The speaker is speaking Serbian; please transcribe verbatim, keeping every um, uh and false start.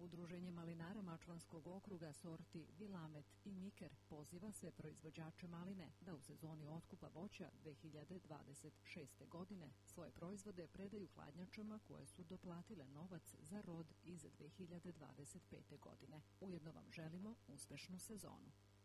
Udruženje malinara Mačvanskog okruga sorti Vilamet i Miker poziva sve proizvođače maline da u sezoni otkupa voća dve hiljade dvadeset šeste. godine svoje proizvode predaju hladnjačama koje su doplatile novac za rod iz dve hiljade dvadeset pete. godine. Ujedno vam želimo uspešnu sezonu.